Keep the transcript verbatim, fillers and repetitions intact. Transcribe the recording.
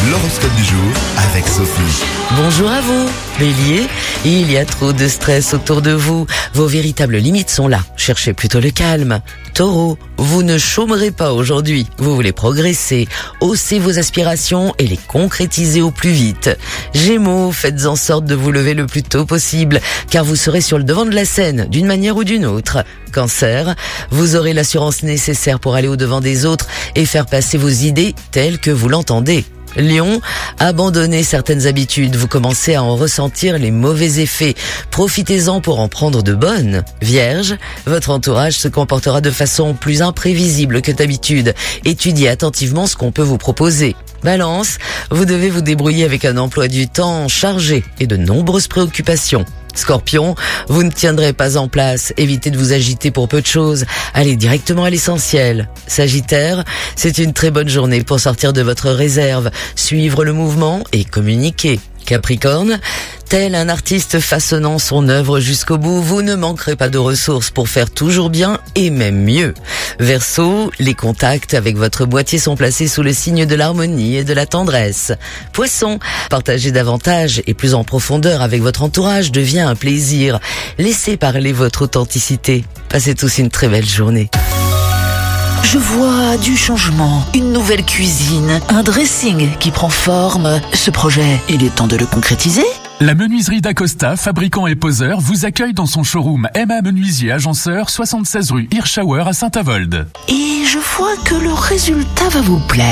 L'horoscope du jour avec Sophie. Bonjour à vous, Bélier. Il y a trop de stress autour de vous. Vos véritables limites sont là. Cherchez plutôt le calme. Taureau, vous ne chômerez pas aujourd'hui. Vous voulez progresser, hausser vos aspirations et les concrétiser au plus vite. Gémeaux, faites en sorte de vous lever le plus tôt possible, car vous serez sur le devant de la scène, d'une manière ou d'une autre. Cancer, vous aurez l'assurance nécessaire pour aller au-devant des autres et faire passer vos idées telles que vous l'entendez. Lion, abandonnez certaines habitudes, vous commencez à en ressentir les mauvais effets. Profitez-en pour en prendre de bonnes. Vierge, votre entourage se comportera de façon plus imprévisible que d'habitude. Étudiez attentivement ce qu'on peut vous proposer. Balance, vous devez vous débrouiller avec un emploi du temps chargé et de nombreuses préoccupations. Scorpion, vous ne tiendrez pas en place, évitez de vous agiter pour peu de choses, allez directement à l'essentiel. Sagittaire, c'est une très bonne journée pour sortir de votre réserve, suivre le mouvement et communiquer. Capricorne, tel un artiste façonnant son œuvre jusqu'au bout, vous ne manquerez pas de ressources pour faire toujours bien et même mieux. Verseau, les contacts avec votre boîtier sont placés sous le signe de l'harmonie et de la tendresse. Poisson, partager davantage et plus en profondeur avec votre entourage devient un plaisir. Laissez parler votre authenticité. Passez tous une très belle journée. Je vois du changement, une nouvelle cuisine, un dressing qui prend forme. Ce projet, il est temps de le concrétiser. La menuiserie d'Acosta, fabricant et poseur, vous accueille dans son showroom M A Menuisier Agenceur, soixante-seize rue Hirschauer à Saint-Avold. Et je vois que le résultat va vous plaire.